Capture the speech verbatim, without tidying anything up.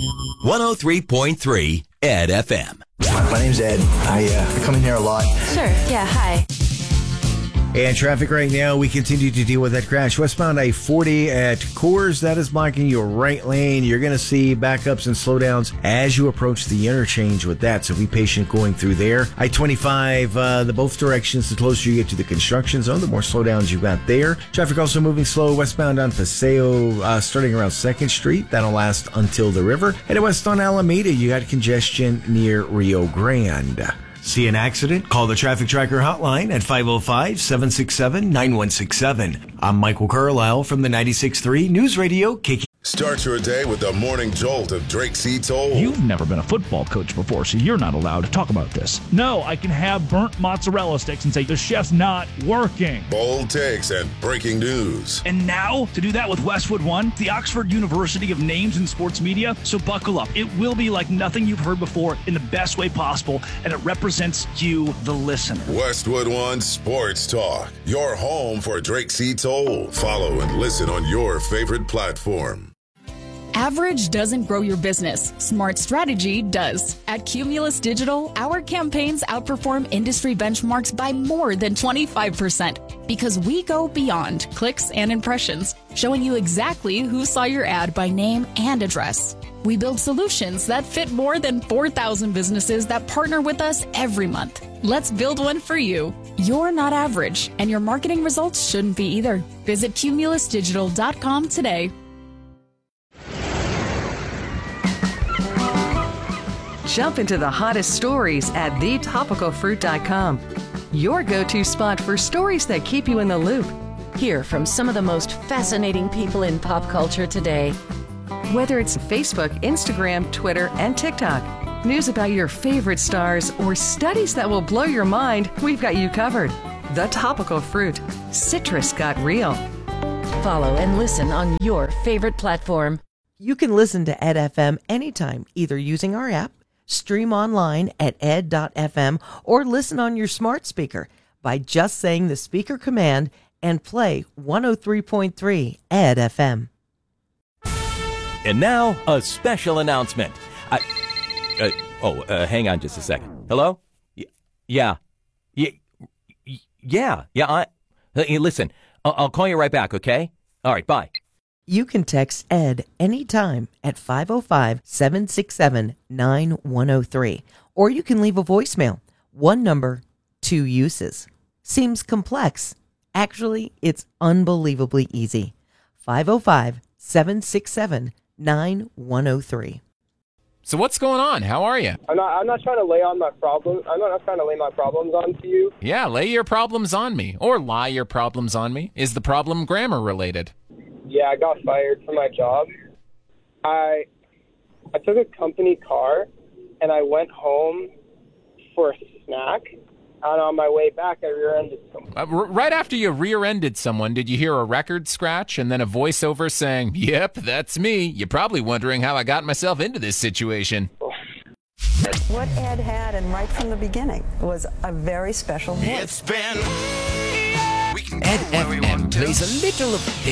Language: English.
one oh three point three Ed F M. My name's Ed. I uh, come in here a lot. Sure, yeah, hi. And traffic right now, we continue to deal with that crash. Westbound I forty at Coors, that is blocking your right lane. You're going to see backups and slowdowns as you approach the interchange with that, so be patient going through there. I twenty-five, uh, the both directions, the closer you get to the construction zone, the more slowdowns you got there. Traffic also moving slow westbound on Paseo, uh, starting around second Street. That'll last until the river. Headed west on Alameda, you got congestion near Rio Grande. See an accident? Call the Traffic Tracker hotline at five oh five, seven six seven, nine one six seven. I'm Michael Carlisle from the ninety-six point three News Radio K K. Start your day with the morning jolt of Drake C. Toll. You've never been a football coach before, so you're not allowed to talk about this. No, I can have burnt mozzarella sticks and say the chef's not working. Bold takes and breaking news. And now, to do that with Westwood One, the Oxford University of Names in Sports Media. So buckle up. It will be like nothing you've heard before in the best way possible, and it represents you, the listener. Westwood One Sports Talk, your home for Drake C. Toll. Follow and listen on your favorite platform. Average doesn't grow your business. Smart strategy does. At Cumulus Digital, our campaigns outperform industry benchmarks by more than twenty-five percent because we go beyond clicks and impressions, showing you exactly who saw your ad by name and address. We build solutions that fit more than four thousand businesses that partner with us every month. Let's build one for you. You're not average, and your marketing results shouldn't be either. Visit cumulus digital dot com today. Jump into the hottest stories at the topical fruit dot com. Your go-to spot for stories that keep you in the loop. Hear from some of the most fascinating people in pop culture today. Whether it's Facebook, Instagram, Twitter, and TikTok, news about your favorite stars, or studies that will blow your mind, we've got you covered. The Topical Fruit. Citrus got real. Follow and listen on your favorite platform. You can listen to Ed F M anytime, either using our app, stream online at ed dot f m, or listen on your smart speaker by just saying the speaker command and play one oh three point three Ed F M. And now, a special announcement. I, uh, oh, uh, hang on just a second. Hello? Y- yeah. Y- y- yeah. Yeah. I, hey, listen, I'll-, I'll call you right back, okay? All right, bye. You can text Ed anytime at five oh five, seven six seven, nine one oh three. Or you can leave a voicemail. One number, two uses. Seems complex. Actually, it's unbelievably easy. five oh five, seven six seven, nine one oh three. So what's going on? How are you? I'm not. I'm not trying to lay on my problems. I'm not trying to lay my problems onto you. Yeah, lay your problems on me, or lie your problems on me. Is the problem grammar related? Yeah, I got fired from my job. I I took a company car, and I went home for a snack. And on my way back, I rear-ended someone. Uh, r- right after you rear-ended someone, did you hear a record scratch and then a voiceover saying, "Yep, that's me"? You're probably wondering how I got myself into this situation. What Ed had, and right from the beginning, was a very special voice. It's been Ed F M plays a little of